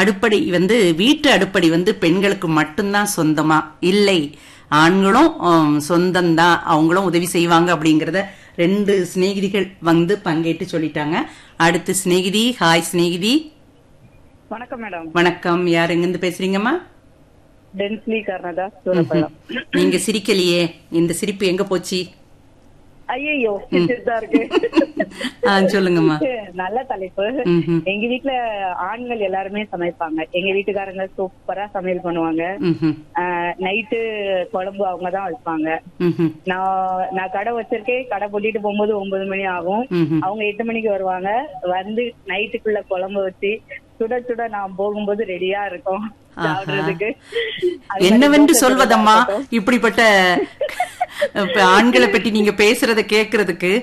அடுப்படி வீட்டு அடுப்படி பெண்களுக்கு மட்டும்தான் சொந்தமா இல்லை, ஆண்களும் சொந்தம்தான், அவங்களும் உதவி செய்வாங்க அப்படிங்கறத 2 சிநேகிதிகள் பங்கேற்று சொல்லிட்டாங்க. அடுத்து சிநேகிதி. ஹாய் சிநேகிதி. வணக்கம் மேடம். வணக்கம். யார் எங்க இருந்து பேசுறீங்கம்மா? டென்ஸ்லி கர்ணதா, சூரப்பள்ளம். நீங்க சிரிக்கலையே, இந்த சிரிப்பு எங்க போச்சு? ஐயோ சிரிச்சுதான் இருக்கு. சொல்லுங்கம்மா. நல்ல தலைப்பு. எங்க வீட்டுல ஆண்கள் எல்லாருமே சமைப்பாங்க. எங்க வீட்டுக்காரங்க சூப்பரா சமையல் பண்ணுவாங்க. நைட்டு குழம்பு அவங்கதான் வைப்பாங்க. நான் கடை வச்சிருக்கேன். கடை போட்டிட்டு போகும்போது 9 மணி ஆகும். அவங்க 8 மணிக்கு வருவாங்க. நைட்டுக்குள்ள குழம்பு வச்சு சுட சுட நான் போகும்போது ரெடியா இருக்கும் சாப்பிடுறதுக்கு. என்னவென்று சொல்வதம்மா இப்படிப்பட்ட ஆண்களை பற்றி நீங்க பேசுறத கேக்குறதுக்கு.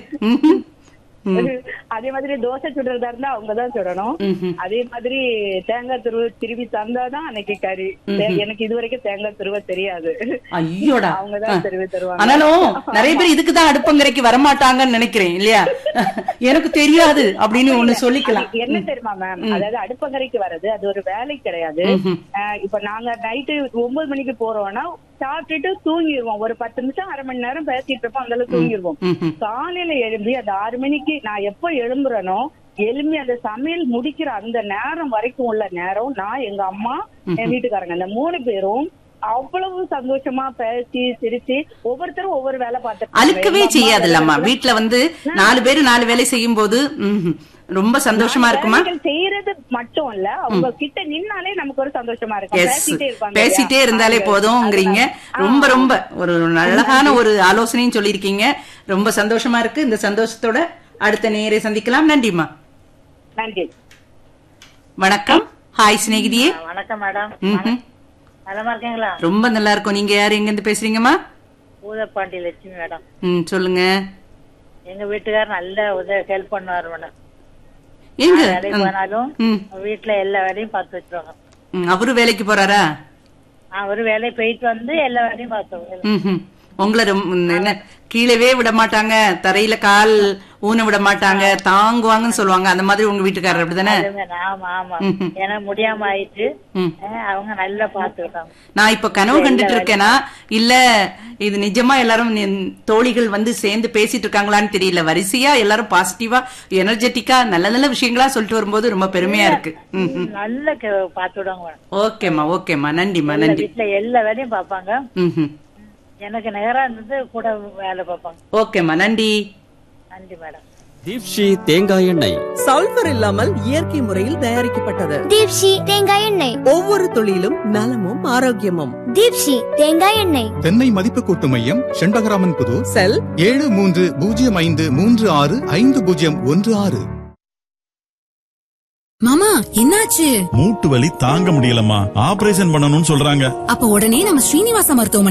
அதே மாதிரி தோசை சுடுறதா இருந்தா அவங்கதான் சுடணும். அதே மாதிரி தேங்காய் திருவி தந்தாதான் அன்னைக்கு கறி. எனக்கு இது வரைக்கும் தேங்காய் திருவ தெரியாது. ஐயோடா, அவங்கதான் திருவி தருவாங்க. ஆனாலும் நிறைய பேர் இதுக்குதான் அடுப்பங்கரைக்கு வரமாட்டாங்கன்னு நினைக்கிறேன் இல்லையா? எனக்கு தெரியாது அப்படின்னு ஒண்ணு சொல்லிக்கலாம். என்ன தெரியுமா மேம், அதாவது அடுப்பங்கரைக்கு வர்றது அது ஒரு வேலை கிடையாது. இப்ப நாங்க நைட்டு 9 மணிக்கு போறோம்னா சாப்பிட்டுட்டு தூங்கிடுவோம். ஒரு 10 நிமிஷம் அரை மணி நேரம் பேசிட்டு இருப்போம், அங்க தூங்கிடுவோம். காலையில எழும்பி அந்த 6 மணிக்கு நான் எப்ப எழும்புறனோ எழும்பி அந்த சமையல் முடிக்கிற அந்த நேரம் வரைக்கும் உள்ள நேரம் நான், எங்க அம்மா, என் வீட்டுக்காரங்க அந்த 3 பேரும் அவ்வளவு சந்தோஷமா பேசி சிரிச்சு ஒவ்வொருத்தரும் ஒவ்வொரு வேலை பார்த்து அழுக்கவே செய்யாதுல்லம்மா. வீட்டுல 4 பேரு 4 வேலை செய்யும் போது ரொம்ப சந்தோஷமா இருக்குமா? செய்யறது மட்டும் இல்ல, அவங்க கிட்ட நின்னாலே நமக்கு ஒரு சந்தோஷமா இருக்கும். பேசிட்டே இருந்தாலே போதும்ங்கறீங்க. ரொம்ப ரொம்ப ஒரு அழகான ஒரு ஆலோசனையும் சொல்லிருக்கீங்க. ரொம்ப சந்தோஷமா இருக்கு. இந்த சந்தோஷத்தோட அடுத்த நேரை சந்திக்கலாம். நன்றிமா. நன்றி. வணக்கம். ஹாய் சிநேகிதியே. வணக்கம் மேடம். நலமா இருக்கீங்களா? ரொம்ப நல்லா இருக்கும். நீங்க யாரு, எங்க இருந்து பேசுறீங்கம்மா? பூதப்பாண்டி லட்சுமி மேடம். சொல்லுங்க. எங்க வீட்டுக்காரர் நல்ல ஹெல்ப் பண்ணுவாரு மேடம். எங்க வேலைக்கு போனாலும் வீட்டுல எல்லா வேலையும் பார்த்து வச்சிருவாங்க. அவரு வேலைக்கு போறாரா? அவரு வேலைக்கு போயிட்டு வந்து எல்லா வேலையும் பார்த்து உங்களை என்ன கீழவே விட மாட்டாங்க, தரையில கால் ஊன விட மாட்டாங்க, தாங்குவாங்கன்னு சொல்லுவாங்க. அந்த மாதிரி உங்க வீட்டுக்காரர் அப்படிதானே? ஆமா ஆமா. எனக்கு முடியாம ஆயிட்டு அவங்க நல்லா பாத்துக்கிட்டாங்க. நான் இப்ப கனவு கண்டுட்டு இருக்கேனா இல்ல இது நிஜமா எல்லாரும் தோழிகள் சேர்ந்து பேசிட்டு இருக்காங்களான்னு தெரியல. வரிசையா எல்லாரும் பாசிட்டிவா எனர்ஜெட்டிக்கா நல்ல நல்ல விஷயங்களா சொல்லிட்டு வரும்போது ரொம்ப பெருமையா இருக்கு. நல்ல பாத்துடுவாங்க. ஓகேமா ஓகேமா. நன்றிமா. நன்றி. வீட்டுல எல்லா வேலையும் பாப்பாங்க. எனக்கு நேரா இருந்தது கூட வேலை பார்ப்பாங்க. ஓகேமா. நன்றி. நன்றி மேடம். தீப்ஷி தேங்காய் எண்ணெய் சல்பர் இல்லாமல் இயற்கை முறையில் தயாரிக்கப்பட்டது. தீப்ஷி தேங்காய் எண்ணெய். ஒவ்வொரு துளியிலும் நலமும் ஆரோக்கியமும். தீப்ஷி தேங்காய் எண்ணெய். தென்னை மதிப்பு கூட்டு மையம், செண்பகராமன் புதூர். செல் 7305350016. மாமா என்னாச்சு? மூட்டு வலி தாங்க முடியலம்மா, ஆபரேஷன் பண்ணணும்னு சொல்றாங்க. அப்ப உடனே நம்ம ஸ்ரீனிவாச மருத்துவமனை